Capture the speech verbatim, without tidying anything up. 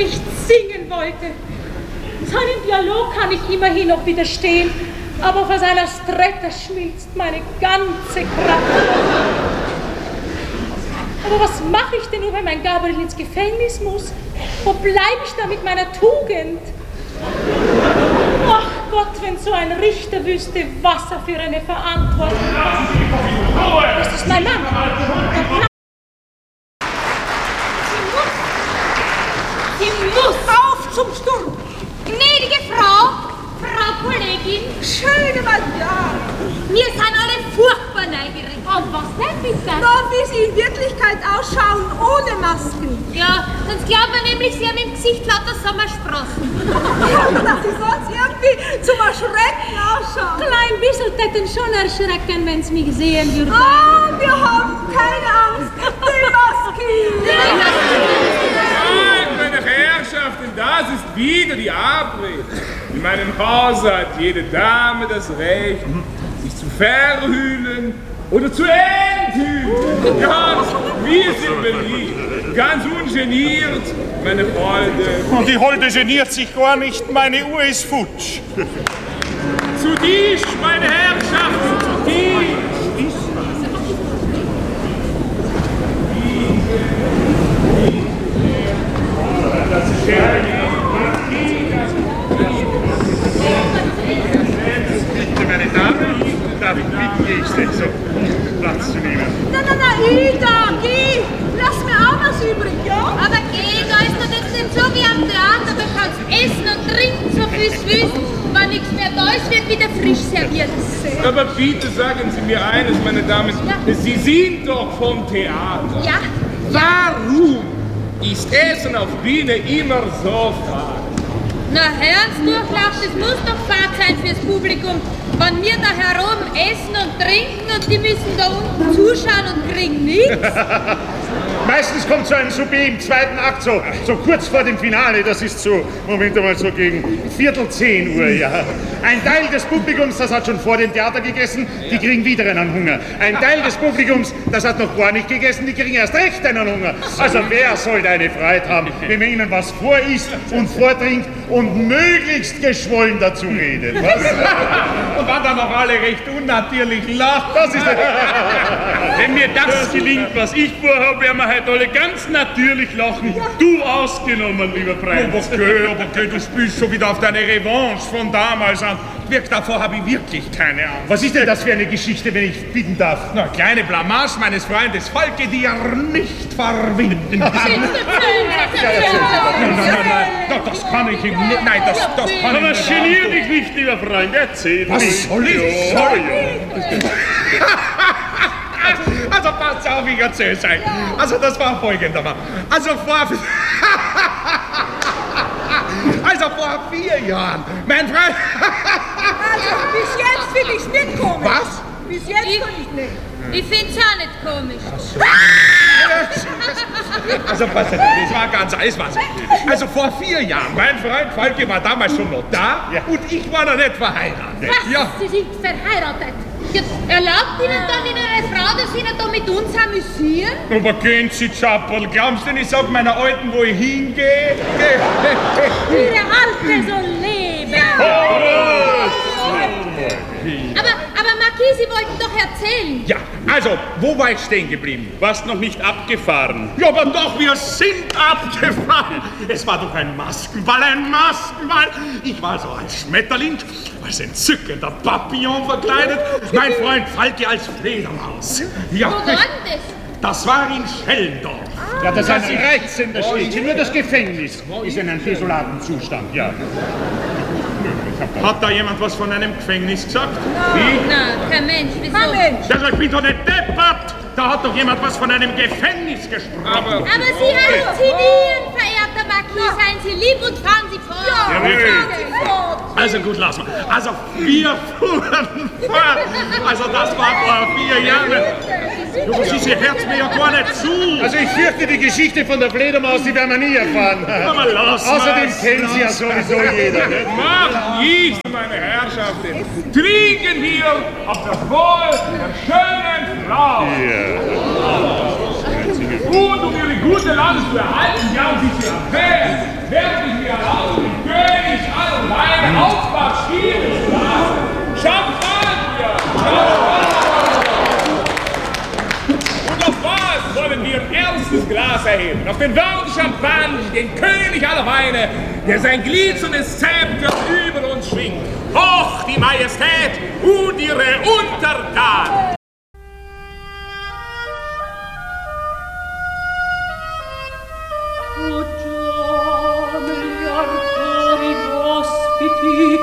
nicht singen wollte. Seinem Dialog kann ich immerhin noch widerstehen, aber vor seiner Stretta schmilzt meine ganze Kraft. Aber was mache ich denn nur, wenn mein Gabriel ins Gefängnis muss? Wo bleibe ich da mit meiner Tugend? Ach Gott, wenn so ein Richter wüsste, was er für eine Verantwortung hat. Das ist mein Mann. Sie muss, sie muss auf zum Sturm. Gnädige Frau, Frau Kollegin. Schöne Madame. Wir sind alle furchtbar neugierig. Und was denn bitte? Na, wie sie in Wirklichkeit ausschauen, ohne Masken. Ja, sonst glaubt man nämlich, sie haben im Gesicht lauter Sommersprossen. Ja, dass sie sonst irgendwie zum Erschrecken ausschauen. Klein bisschen täten schon erschrecken, wenn sie mich sehen würden. Ah, wir haben keine Angst. Die Masken. Nein, meine Herrschaften, das ist wieder die Abrede. In meinem Hause hat jede Dame das Recht, sich zu verhüllen oder zu enthüllen. Ganz, wir sind beliebt, ganz ungeniert, meine Freunde. Und die Holde geniert sich gar nicht, meine Uhr ist futsch. Zu Tisch, meine Herrschaften, zu Tisch. Das ist schön. Bitte, meine Damen, darf ich bitten, ich setze so Platz zu nehmen. Na, na, na, Ida, geh. Lass mir auch was übrig, ja? Aber geh, da ist doch jetzt nicht so wie am Theater. Du kannst essen und trinken, so viel es willst. Wenn nichts mehr da ist, wird wieder frisch serviert. Aber bitte sagen Sie mir eines, meine Damen. Ja. Sie sind doch vom Theater. Ja. Warum ist Essen auf Bühne immer so fad? Na, Herrensdurchlauf, das muss doch fad sein fürs Publikum. Wenn wir da herum essen und trinken und die müssen da unten zuschauen und kriegen nichts. Meistens kommt so ein Souper im zweiten Akt, so, so kurz vor dem Finale, das ist so, Moment einmal, so gegen Viertel zehn Uhr, ja. Ein Teil des Publikums, das hat schon vor dem Theater gegessen, die kriegen wieder einen Hunger. Ein Teil des Publikums, das hat noch gar nicht gegessen, die kriegen erst recht einen Hunger. Also wer soll eine Freude haben, wenn man ihnen was vorisst und vortrinkt und möglichst geschwollen dazu redet, was? Und dann dann noch alle recht unnatürlich lachen. Das ist Wenn mir das gelingt, was ich vorhabe, werden wir heute alle ganz natürlich lachen. Du ausgenommen, lieber Prinz. Aber okay, aber okay, du spielst schon wieder auf deine Revanche von damals an. Wirkt davor habe ich wirklich keine Angst. Was ist denn das für eine Geschichte, wenn ich bitten darf? Na, kleine Blamage meines Freundes Falke, die er nicht verwinden kann. Nein, nein, nein, nein, das kann ich ihm nicht. Nein, das, das kann ich nicht. Genier dich nicht, lieber Freund, erzähl Was mich. soll ich sagen? Also passt auf, ich erzähl's euch. Also das war folgendermaßen. Also vor... Also vor vier Jahren, mein Freund... Also, bis jetzt finde ich's nicht komisch. Was? Bis jetzt Ich- finde ich nicht. Ich find's auch nicht komisch. Also pass auf, das war ganz alles was. Also vor vier Jahren, mein Freund Falke war damals schon noch da Ja. und ich war noch nicht verheiratet. Was? Ja. Sie sind verheiratet. Jetzt erlaubt Ihnen dann Ihre Frau, dass Sie nicht da mit uns amüsieren? Aber gehen Sie, Chappel, glauben Sie denn, ich sag meiner Alten, wo ich hingehe? Ihre Alte soll leben. Aber, aber Marquis, Sie wollten doch erzählen. Ja, also, wo war ich stehen geblieben? Warst noch nicht abgefahren. Ja, aber doch, wir sind abgefahren. Es war doch ein Maskenball, ein Maskenball. Ich war so als Schmetterling, als entzückender Papillon verkleidet. Mein Freund Falke als Fledermaus. Ja, Wo war denn das? das war in Schellendorf. Ja, das ist ein reizender Städtchen. Nur das Gefängnis ist in einem desolaten Zustand, ja. Hat da jemand was von einem Gefängnis gesagt? Na, kein Mensch, wieso? Kein Mensch. Ja, ich bin doch nicht deppert. Da hat doch jemand was von einem Gefängnis gesprochen. Aber, Aber Sie halluzinieren, verehrter Marquis. Seien Sie lieb und fahren Sie fort. Ja, wirklich. fahren Sie fort. also gut, lass mal. Also wir fuhren fort. Also das war vor vier Jahren. Du, was ist, ihr hört mir ja gar nicht zu. Also ich fürchte, die Geschichte von der Fledermaus, die werden wir nie erfahren. Aber lass Außerdem mal's, kennt sie ja lass sowieso jeder. Ne? Macht dies, meine Herrschaften. Trinken wir auf das Wohl der schönen Frau. Ja. Und um ihre gute Lage zu erhalten, ja, und sie zu erfähren, werde ich mir erlauben, den König aller Weine Aufwachs Stiere zu lassen. Champagner! Champagner! Und auf was wollen wir ein ernstes Glas erheben? Auf den Wort Champagne, den König aller Weine, der sein glänzendes Zepter über uns schwingt. Hoch die Majestät und ihre Untertanen!